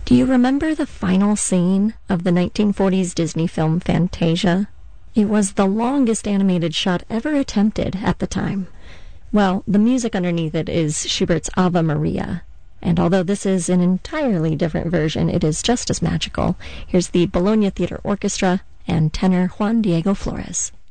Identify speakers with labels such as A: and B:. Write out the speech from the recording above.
A: Do you remember the final scene of the 1940s Disney film Fantasia? It was the longest animated shot ever attempted at the time. Well, the music underneath it is Schubert's Ave Maria. And although this is an entirely different version, it is just as magical. Here's the Bologna Theatre Orchestra and tenor Juan Diego Flores.